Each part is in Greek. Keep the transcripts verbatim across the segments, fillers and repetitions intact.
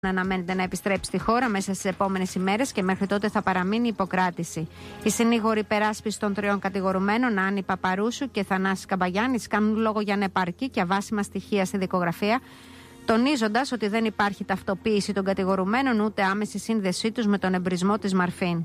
αναμένεται να επιστρέψει στη χώρα μέσα στις επόμενες ημέρες και μέχρι τότε θα παραμείνει υποκράτηση. Οι συνήγοροι υπεράσπισης των τριών κατηγορουμένων, Άννη Παπαρούσου και Θανάσης Καμπαγιάννης, κάνουν λόγο για ανεπαρκή και αβάσιμα στοιχεία στη δικογραφία, τονίζοντας ότι δεν υπάρχει ταυτοποίηση των κατηγορουμένων ούτε άμεση σύνδεσή τους με τον εμπρισμό της Μαρφίν.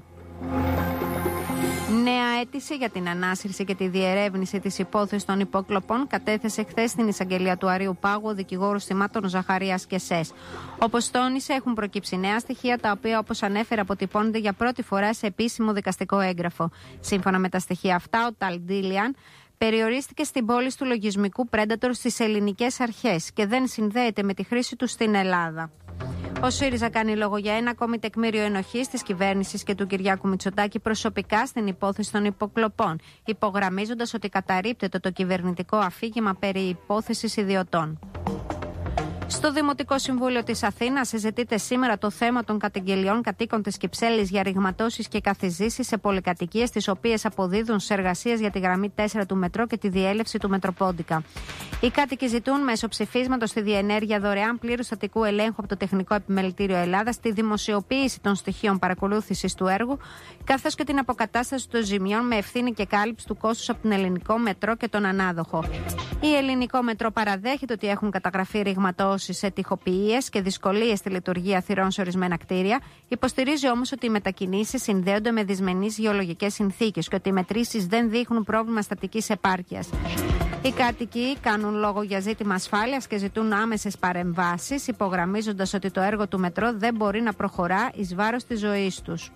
Νέα αίτηση για την ανάσυρση και τη διερεύνηση της υπόθεσης των υποκλοπών κατέθεσε χθες στην εισαγγελία του Αρείου Πάγου ο δικηγόρος θυμάτων Ζαχαρίας και Σες. Όπως τόνισε, έχουν προκύψει νέα στοιχεία, τα οποία, όπως ανέφερε, αποτυπώνονται για πρώτη φορά σε επίσημο δικαστικό έγγραφο. Σύμφωνα με τα στοιχεία αυτά, ο Ταλντίλιαν περιορίστηκε στην πώληση του λογισμικού Predator στις ελληνικές αρχές και δεν συνδέεται με τη χρήση του στην Ελλάδα. Ο ΣΥΡΙΖΑ κάνει λόγο για ένα ακόμη τεκμήριο ενοχής της κυβέρνησης και του Κυριάκου Μητσοτάκη προσωπικά στην υπόθεση των υποκλοπών, υπογραμμίζοντας ότι καταρρίπτεται το κυβερνητικό αφήγημα περί υπόθεσης ιδιωτών. Στο Δημοτικό Συμβούλιο της Αθήνας συζητείται σήμερα το θέμα των καταγγελιών κατοίκων της Κυψέλης για ρηγματώσεις και καθιζήσεις σε πολυκατοικίες, τις οποίες αποδίδουν σε εργασίες για τη γραμμή τέσσερα του μετρό και τη διέλευση του Μετροπόντικα. Οι κάτοικοι ζητούν μέσω ψηφίσματος τη διενέργεια δωρεάν πλήρους στατικού ελέγχου από το Τεχνικό Επιμελητήριο Ελλάδας, τη δημοσιοποίηση των στοιχείων παρακολούθησης του έργου, καθώς και την αποκατάσταση των ζημιών με ευθύνη και κάλυψη του κόστους από την Ελληνικό Μετρό και τον ανάδοχο. Η Ελληνικό Μετρό παραδέχεται ότι έχουν καταγραφεί ρηγματώσεις σε τοιχοποιίες και δυσκολίες στη λειτουργία θυρών σε ορισμένα κτίρια. Υποστηρίζει όμως ότι οι μετακινήσεις συνδέονται με δυσμενείς γεωλογικές συνθήκες και ότι οι μετρήσεις δεν δείχνουν πρόβλημα στατικής επάρκειας. Οι κάτοικοι κάνουν λόγο για ζήτημα ασφάλειας και ζητούν άμεσες παρεμβάσεις, υπογραμμίζοντας ότι το έργο του μετρό δεν μπορεί να προχωρά εις βάρος της ζωής τους.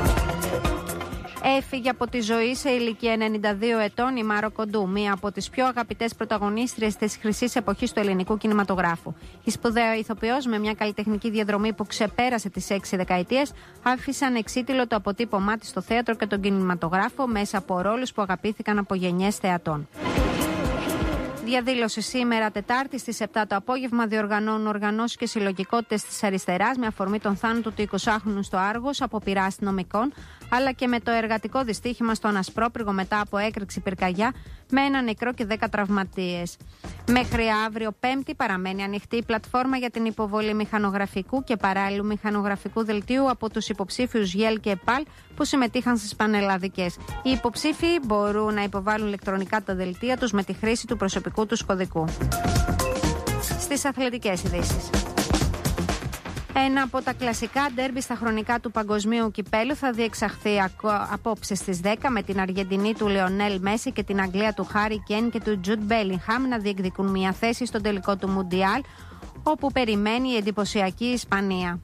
Έφυγε από τη ζωή σε ηλικία ενενήντα δύο ετών η Μάρο Κοντού, μία από τις πιο αγαπητές πρωταγωνίστριες της χρυσής εποχής του ελληνικού κινηματογράφου. Η σπουδαία ηθοποιός, με μια καλλιτεχνική διαδρομή που ξεπέρασε τις έξι δεκαετίες, άφησε ανεξίτηλο το αποτύπωμά της στο θέατρο και τον κινηματογράφο μέσα από ρόλους που αγαπήθηκαν από γενιές θεατών. Διαδήλωση σήμερα Τετάρτη στις επτά το απόγευμα διοργανώνουν οργανώσεις και συλλογικότητες της αριστεράς με αφορμή τον θάνατο του εικοσάχρονου στο Άργος από πειρά αστυνομικών, αλλά και με το εργατικό δυστύχημα στον Ασπρόπυργο μετά από έκρηξη πυρκαγιά με ένα νεκρό και δέκα τραυματίες. Μέχρι αύριο Πέμπτη παραμένει ανοιχτή η πλατφόρμα για την υποβολή μηχανογραφικού και παράλληλου μηχανογραφικού δελτίου από τους υποψήφιους ΓΕΛ και ΕΠΑΛ που συμμετείχαν στις πανελλαδικές. Οι υποψήφιοι μπορούν να υποβάλουν ηλεκτρονικά τα δελτία τους με τη χρήση του προσωπικού τους κωδικού. Στις αθλητικές ειδήσεις. Ένα από τα κλασικά ντέρμπι στα χρονικά του παγκοσμίου κυπέλου θα διεξαχθεί απόψε στις δέκα με την Αργεντινή του Λεονέλ Μέση και την Αγγλία του Χάρι Κέιν και του Τζουντ Μπέλιγχαμ να διεκδικούν μια θέση στον τελικό του Μουντιάλ, όπου περιμένει η εντυπωσιακή Ισπανία.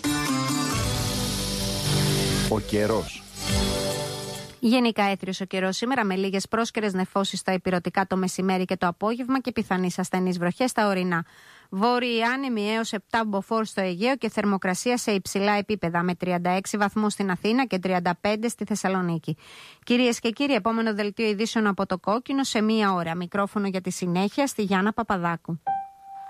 Ο καιρός. Γενικά έθριος ο καιρός σήμερα με λίγες πρόσκαιρες νεφώσεις στα ηπειρωτικά το μεσημέρι και το απόγευμα και πιθανείς ασθενείς βροχές στα ορεινά. Βόρειοι άνεμοι έως επτά μποφόρ στο Αιγαίο και θερμοκρασία σε υψηλά επίπεδα με τριάντα έξι βαθμούς στην Αθήνα και τριάντα πέντε στη Θεσσαλονίκη. Κυρίες και κύριοι, επόμενο δελτίο ειδήσεων από το Κόκκινο σε μία ώρα. Μικρόφωνο για τη συνέχεια στη Γιάννα Παπαδάκου.